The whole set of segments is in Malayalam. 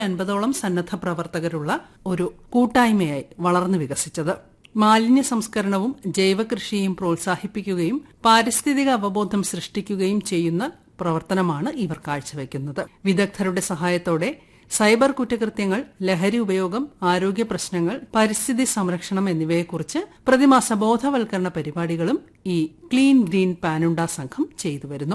50ഓളം സന്നദ്ധ പ്രവർത്തകരുള്ള ഒരു കൂട്ടായ്മയായി വളർന്നു വികസിച്ചത്. മാലിന്യ സംസ്കരണവും ജൈവകൃഷിയും പ്രോത്സാഹിപ്പിക്കുകയും പാരിസ്ഥിതിക അവബോധം സൃഷ്ടിക്കുകയും ചെയ്യുന്ന പ്രവർത്തനമാണ് ഇവർ കാഴ്ചവെക്കുന്നത്. വിദഗ്ധരുടെ സഹായത്തോടെ സൈബർ കുറ്റകൃത്യങ്ങൾ, ലഹരി ഉപയോഗം, ആരോഗ്യ പ്രശ്നങ്ങൾ, പരിസ്ഥിതി സംരക്ഷണം എന്നിവയെക്കുറിച്ച് പ്രതിമാസ ബോധവൽക്കരണ പരിപാടികളും ഈ ക്ലീൻ ഗ്രീൻ പാനുണ്ട സംഘം ചെയ്തുവരുന്നു.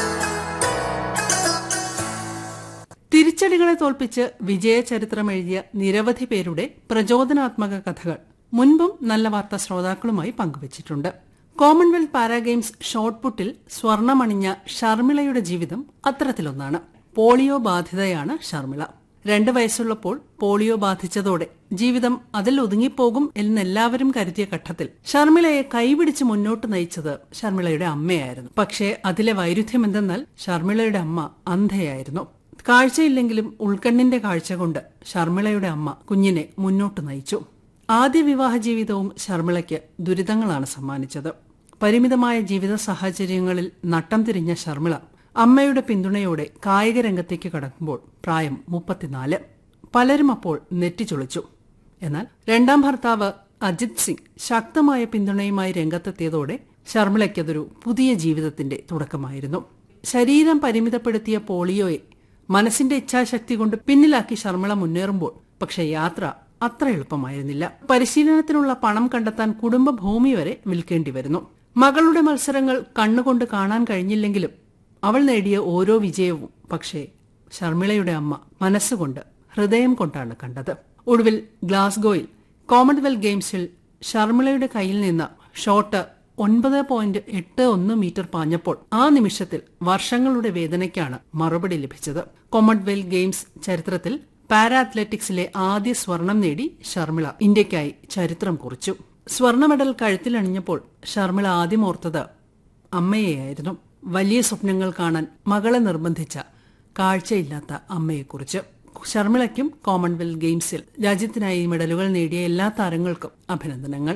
തിരിച്ചടികളെ തോൽപ്പിച്ച് വിജയചരിത്രം എഴുതിയ നിരവധി പേരുടെ പ്രചോദനാത്മക കഥകൾ മുൻപും നല്ല വാർത്താ ശ്രോതാക്കളുമായി പങ്കുവച്ചിട്ടുണ്ട്. കോമൺവെൽത്ത് പാരാഗെയിംസ് ഷോട്ട്പുട്ടിൽ സ്വർണമണിഞ്ഞ ഷർമിളയുടെ ജീവിതം അത്തരത്തിലൊന്നാണ്. പോളിയോ ബാധിതയാണ് ഷർമിള. 2 വയസ്സുള്ളപ്പോൾ പോളിയോ ബാധിച്ചതോടെ ജീവിതം അതിൽ ഒതുങ്ങിപ്പോകും എന്നെല്ലാവരും കരുതിയ ഘട്ടത്തിൽ ഷർമിളയെ കൈപിടിച്ച് മുന്നോട്ട് നയിച്ചത് ഷർമിളയുടെ അമ്മയായിരുന്നു. പക്ഷേ അതിലെ വൈരുദ്ധ്യം എന്തെന്നാൽ ഷർമിളയുടെ അമ്മ അന്ധയായിരുന്നു. കാഴ്ചയില്ലെങ്കിലും ഉൾക്കണ്ണിന്റെ കാഴ്ച കൊണ്ട് ഷർമിളയുടെ അമ്മ കുഞ്ഞിനെ മുന്നോട്ട് നയിച്ചു. ആദ്യ വിവാഹ ജീവിതവും ഷർമിളയ്ക്ക് ദുരിതങ്ങളാണ് സമ്മാനിച്ചത്. പരിമിതമായ ജീവിത സാഹചര്യങ്ങളിൽ നട്ടം തിരിഞ്ഞ ഷർമിള അമ്മയുടെ പിന്തുണയോടെ കായിക രംഗത്തേക്ക് കടക്കുമ്പോൾ പ്രായം 34. പലരും അപ്പോൾ നെറ്റിച്ചൊളിച്ചു. എന്നാൽ രണ്ടാം ഭർത്താവ് അജിത് സിംഗ് ശക്തമായ പിന്തുണയുമായി രംഗത്തെത്തിയതോടെ ഷർമിളയ്ക്കതൊരു പുതിയ ജീവിതത്തിന്റെ തുടക്കമായിരുന്നു. ശരീരം പരിമിതപ്പെടുത്തിയ പോളിയോയെ മനസ്സിന്റെ ഇച്ഛാശക്തി കൊണ്ട് പിന്നിലാക്കി ഷർമിള മുന്നേറുമ്പോൾ പക്ഷെ യാത്ര അത്ര എളുപ്പമായിരുന്നില്ല. പരിശീലനത്തിനുള്ള പണം കണ്ടെത്താൻ കുടുംബ ഭൂമി വരെ വിൽക്കേണ്ടി വരുന്നു. മകളുടെ മത്സരങ്ങൾ കണ്ണുകൊണ്ട് കാണാൻ കഴിഞ്ഞില്ലെങ്കിലും അവൾ നേടിയ ഓരോ വിജയവും പക്ഷേ ഷർമിളയുടെ അമ്മ മനസ്സുകൊണ്ട്, ഹൃദയം കൊണ്ടാണ് കണ്ടത്. ഒടുവിൽ ഗ്ലാസ്ഗോയിൽ കോമൺവെൽത്ത് ഗെയിംസിൽ ഷർമിളയുടെ കയ്യിൽ നിന്ന് ഷോട്ട് 9.81 മീറ്റർ പാഞ്ഞപ്പോൾ ആ നിമിഷത്തിൽ വർഷങ്ങളുടെ വേദനയ്ക്കാണ് മറുപടി ലഭിച്ചത്. കോമൺവെൽത്ത് ഗെയിംസ് ചരിത്രത്തിൽ പാരാ അത്ലറ്റിക്സിലെ ആദ്യ സ്വർണം നേടി ഷർമിള ഇന്ത്യയ്ക്കായി ചരിത്രം കുറിച്ചു. സ്വർണ്ണ മെഡൽ കഴുത്തിലണിഞ്ഞപ്പോൾ ഷർമിള ആദ്യം ഓർത്തത് അമ്മയെയായിരുന്നു. വലിയ സ്വപ്നങ്ങൾ കാണാൻ മകളെ നിർബന്ധിച്ച കാഴ്ചയില്ലാത്ത അമ്മയെക്കുറിച്ച്. ഷർമിളയ്ക്കും കോമൺവെൽത്ത് ഗെയിംസിൽ രാജ്യത്തിനായി മെഡലുകൾ നേടിയ എല്ലാ താരങ്ങൾക്കും അഭിനന്ദനങ്ങൾ.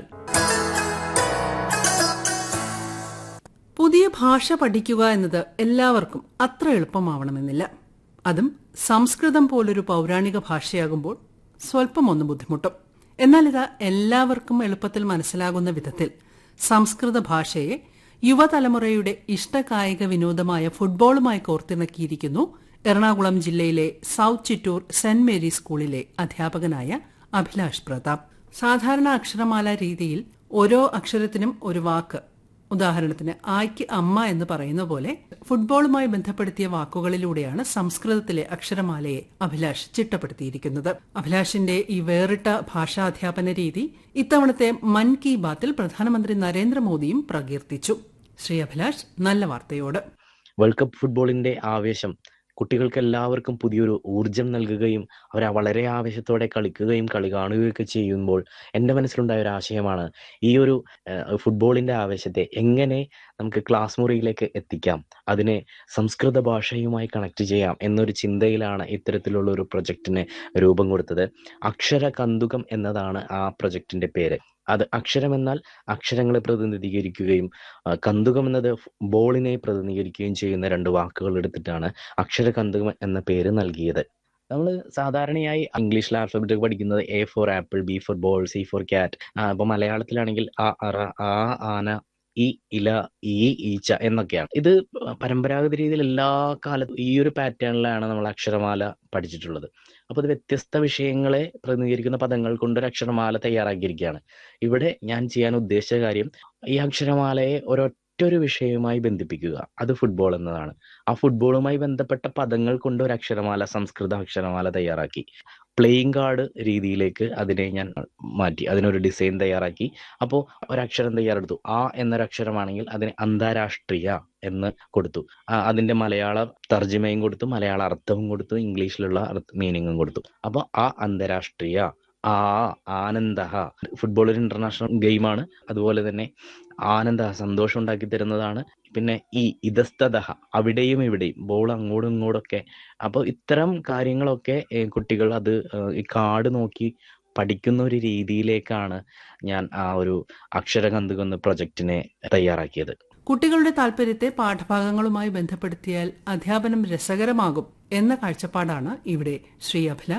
പുതിയ ഭാഷ പഠിക്കുക എന്നത് എല്ലാവർക്കും അത്ര എളുപ്പമാവണമെന്നില്ല. അതും സംസ്കൃതം പോലൊരു പൗരാണിക ഭാഷയാകുമ്പോൾ സ്വല്പം ഒന്ന് ബുദ്ധിമുട്ടും. എന്നാൽ ഇതാ എല്ലാവർക്കും എളുപ്പത്തിൽ മനസ്സിലാകുന്ന വിധത്തിൽ സംസ്കൃത ഭാഷയെ യുവതലമുറയുടെ ഇഷ്ടകായിക വിനോദമായ ഫുട്ബോളുമായി കോർത്തിണക്കിയിരിക്കുന്നു എറണാകുളം ജില്ലയിലെ സൌത്ത് ചിറ്റൂർ സെന്റ് മേരീസ് സ്കൂളിലെ അധ്യാപകനായ അഭിലാഷ് പ്രതാപ്. സാധാരണ അക്ഷരമാല രീതിയിൽ ഓരോ അക്ഷരത്തിനും ഒരു വാക്ക്, ഉദാഹരണത്തിന് ആയ്ക്ക് അമ്മ എന്ന് പറയുന്ന പോലെ ഫുട്ബോളുമായി ബന്ധപ്പെടുത്തിയ വാക്കുകളിലൂടെയാണ് സംസ്കൃതത്തിലെ അക്ഷരമാലയെ അഭിലാഷ് ചിട്ടപ്പെടുത്തിയിരിക്കുന്നത്. അഭിലാഷിന്റെ ഈ വേറിട്ട ഭാഷാധ്യാപന രീതി ഇത്തവണത്തെ മൻ കി ബാത്തിൽ പ്രധാനമന്ത്രി നരേന്ദ്രമോദിയും പ്രകീർത്തിച്ചു. ശ്രീ അഭിലാഷ്, നല്ല വാർത്തയോട്. വേൾഡ് കപ്പ് ഫുട്ബോളിന്റെ ആവേശം കുട്ടികൾക്ക് എല്ലാവർക്കും പുതിയൊരു ഊർജം നൽകുകയും അവരെ വളരെ ആവേശത്തോടെ കളിക്കുകയും കളി കാണുകയൊക്കെ ചെയ്യുമ്പോൾ എൻ്റെ മനസ്സിലുണ്ടായ ഒരു ആശയമാണ് ഈ ഒരു ഫുട്ബോളിന്റെ ആവേശത്തെ എങ്ങനെ നമുക്ക് ക്ലാസ് മുറിയിലേക്ക് എത്തിക്കാം, അതിനെ സംസ്കൃത ഭാഷയുമായി കണക്ട് ചെയ്യാം എന്നൊരു ചിന്തയിലാണ് ഇത്തരത്തിലുള്ള ഒരു പ്രൊജക്ടിന് രൂപം കൊടുത്തത്. അക്ഷര കന്തുകം എന്നതാണ് ആ പ്രൊജക്ടിന്റെ പേര്. അത് അക്ഷരം എന്നാൽ അക്ഷരങ്ങളെ പ്രതിനിധീകരിക്കുകയും കന്തുകം എന്നത് ബോളിനെ പ്രതിനിധീകരിക്കുകയും ചെയ്യുന്ന 2 വാക്കുകൾ എടുത്തിട്ടാണ് അക്ഷര കന്തുകം എന്ന പേര് നൽകിയത്. നമ്മൾ സാധാരണയായി ഇംഗ്ലീഷിലെ ആൽഫബറ്റ് പഠിക്കുന്നത് A four apple, B four ball, C four cat. അപ്പൊ മലയാളത്തിലാണെങ്കിൽ ആ അറ, ആ ആന, ഈ ഇല, ഈ ഈച്ച എന്നൊക്കെയാണ്. ഇത് പരമ്പരാഗത രീതിയിൽ എല്ലാ കാലത്തും ഈ ഒരു പാറ്റേണിലാണ് നമ്മൾ അക്ഷരമാല പഠിച്ചിട്ടുള്ളത്. അപ്പൊ ഇത് വ്യത്യസ്ത വിഷയങ്ങളെ പ്രതിനിധീകരിക്കുന്ന പദങ്ങൾ കൊണ്ടൊരു അക്ഷരമാല തയ്യാറാക്കിയിരിക്കുകയാണ്. ഇവിടെ ഞാൻ ചെയ്യാൻ ഉദ്ദേശിച്ച കാര്യം ഈ അക്ഷരമാലയെ ഒരൊറ്റൊരു വിഷയവുമായി ബന്ധിപ്പിക്കുക. അത് ഫുട്ബോൾ എന്നതാണ്. ആ ഫുട്ബോളുമായി ബന്ധപ്പെട്ട പദങ്ങൾ കൊണ്ട് ഒരു അക്ഷരമാല, സംസ്കൃത അക്ഷരമാല തയ്യാറാക്കി. പ്ലേയിങ് കാർഡ് രീതിയിലേക്ക് അതിനെ ഞാൻ മാറ്റി, അതിനൊരു ഡിസൈൻ തയ്യാറാക്കി. അപ്പോൾ ഒരക്ഷരം തയ്യാറെടുത്തു. ആ എന്നൊരക്ഷരമാണെങ്കിൽ അതിന് അന്താരാഷ്ട്രീയ എന്ന് കൊടുത്തു. അതിന്റെ മലയാള തർജ്ജിമയും കൊടുത്തു, മലയാള അർത്ഥവും കൊടുത്തു, ഇംഗ്ലീഷിലുള്ള മീനിങ്ങും കൊടുത്തു. അപ്പോൾ ആ അന്താരാഷ്ട്രീയ, ആ ആനന്ദ. ഫുട്ബോൾ ഒരു ഇന്റർനാഷണൽ ഗെയിമാണ്. അതുപോലെ തന്നെ ആനന്ദ, സന്തോഷം ഉണ്ടാക്കി തരുന്നതാണ്. പിന്നെ ഈ ഇതസ്തത, അവിടെയും ഇവിടെയും ബോൾ അങ്ങോട്ടും ഇങ്ങോട്ടൊക്കെ. അപ്പോൾ ഇത്തരം കാര്യങ്ങളൊക്കെ കുട്ടികൾ അത് ഈ കാർഡ് നോക്കി പഠിക്കുന്ന ഒരു രീതിയിലേക്കാണ് ഞാൻ ആ ഒരു അക്ഷരകന്തുകം എന്ന പ്രൊജക്ടിനെ തയ്യാറാക്കിയത്. കുട്ടികളുടെ താല്പര്യത്തെ പാഠഭാഗങ്ങളുമായി ബന്ധപ്പെടുത്തിയാൽ അധ്യാപനം രസകരമാകും എന്ന കാഴ്ചപ്പാടാണ് ഇവിടെ ശ്രീ അഭിലാഷ്